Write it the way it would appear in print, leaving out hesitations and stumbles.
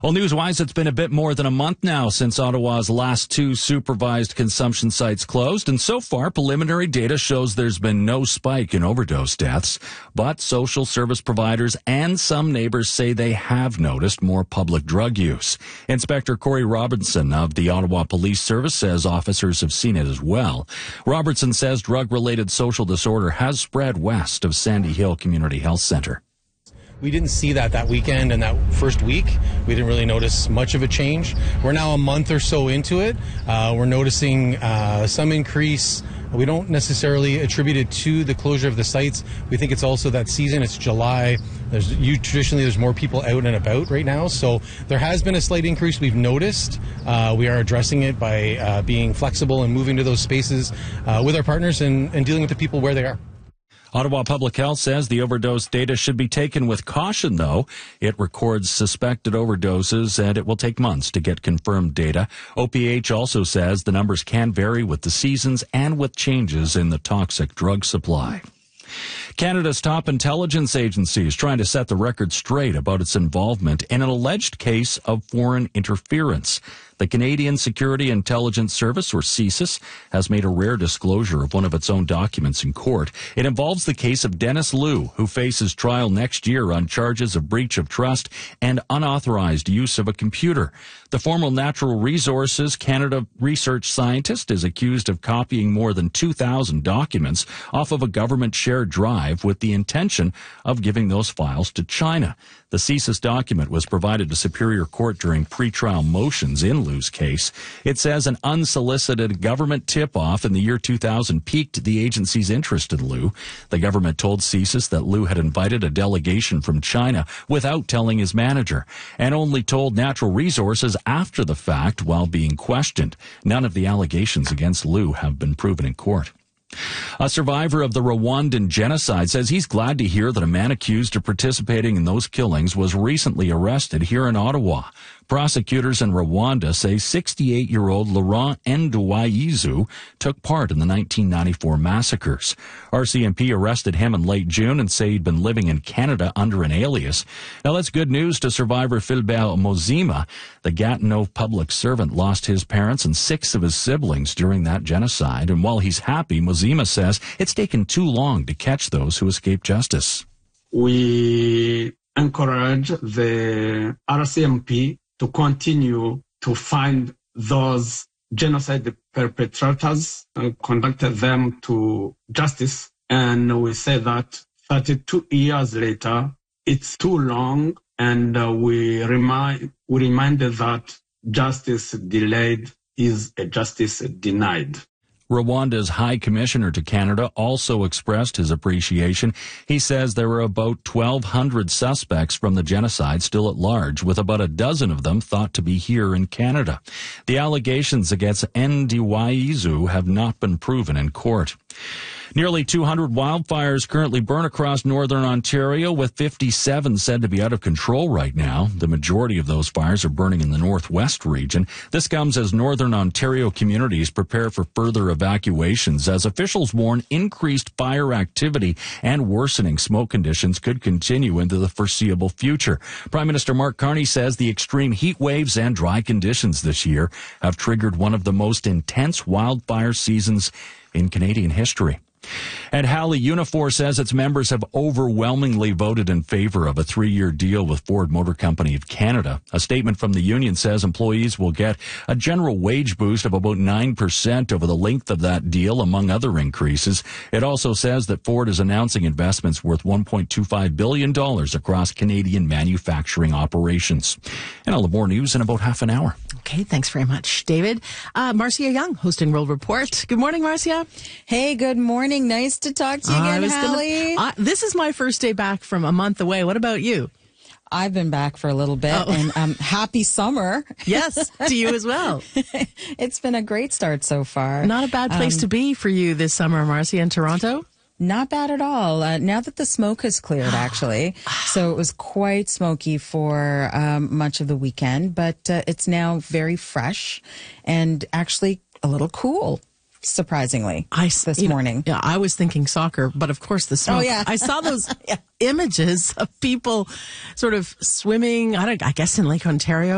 Well, news-wise, it's been a bit more than a month now since Ottawa's last two supervised consumption sites closed, and so far, preliminary data shows there's been no spike in overdose deaths. But social service providers and some neighbors say they have noticed more public drug use. Inspector Corey Robertson of the Ottawa Police Service says officers have seen it as well. Robertson says drug-related social disorder has spread west of Sandy Hill Community Health Centre. We didn't see that weekend and that first week. We didn't really notice much of a change. We're now a month or so into it. We're noticing some increase. We don't necessarily attribute it to the closure of the sites. We think it's also that season. It's July. Traditionally, there's more people out and about right now. So there has been a slight increase we've noticed. We are addressing it by being flexible and moving to those spaces with our partners and dealing with the people where they are. Ottawa Public Health says the overdose data should be taken with caution, though. It records suspected overdoses, and it will take months to get confirmed data. OPH also says the numbers can vary with the seasons and with changes in the toxic drug supply. Canada's top intelligence agency is trying to set the record straight about its involvement in an alleged case of foreign interference. The Canadian Security Intelligence Service, or CSIS, has made a rare disclosure of one of its own documents in court. It involves the case of Dennis Liu, who faces trial next year on charges of breach of trust and unauthorized use of a computer. The former Natural Resources Canada research scientist is accused of copying more than 2,000 documents off of a government shared drive with the intention of giving those files to China. The CSIS document was provided to Superior Court during pretrial motions in Liu's case. It says an unsolicited government tip-off in the year 2000 piqued the agency's interest in Liu. The government told CSIS that Liu had invited a delegation from China without telling his manager, and only told Natural Resources after the fact while being questioned. None of the allegations against Liu have been proven in court. A survivor of the Rwandan genocide says he's glad to hear that a man accused of participating in those killings was recently arrested here in Ottawa. Prosecutors in Rwanda say 68-year-old Laurent Nduwayezu took part in the 1994 massacres. RCMP arrested him in late June and say he'd been living in Canada under an alias. Now that's good news to survivor Philbert Mozima. The Gatineau public servant lost his parents and 6 of his siblings during that genocide, and while he's happy, Mozima says it's taken too long to catch those who escaped justice. We encourage the RCMP to continue to find those genocide perpetrators and conduct them to justice. And we say that 32 years later, it's too long, and we reminded that justice delayed is a justice denied. Rwanda's High Commissioner to Canada also expressed his appreciation. He says there were about 1,200 suspects from the genocide still at large, with about a dozen of them thought to be here in Canada. The allegations against Nduwayezu have not been proven in court. Nearly 200 wildfires currently burn across northern Ontario, with 57 said to be out of control right now. The majority of those fires are burning in the northwest region. This comes as northern Ontario communities prepare for further evacuations, as officials warn increased fire activity and worsening smoke conditions could continue into the foreseeable future. Prime Minister Mark Carney says the extreme heat waves and dry conditions this year have triggered one of the most intense wildfire seasons in Canadian history. And Halley Unifor says its members have overwhelmingly voted in favor of a 3-year deal with Ford Motor Company of Canada. A statement from the union says employees will get a general wage boost of about 9% over the length of that deal, among other increases. It also says that Ford is announcing investments worth $1.25 billion across Canadian manufacturing operations. And I'll have more news in about half an hour. Okay, thanks very much, David. Marcia Young hosting World Report. Good morning, Marcia. Hey, good morning. Nice to talk to you again, Hallie. This is my first day back from a month away. What about you? I've been back for a little bit, and happy summer. Yes, to you as well. It's been a great start so far. Not a bad place to be for you this summer, Marcia, in Toronto. Not bad at all. Now that the smoke has cleared, actually. So it was quite smoky for much of the weekend, but it's now very fresh and actually a little cool. Surprisingly, this morning. Yeah, I was thinking soccer, but of course the smoke. Oh, yeah. I saw those images of people sort of swimming, I guess in Lake Ontario.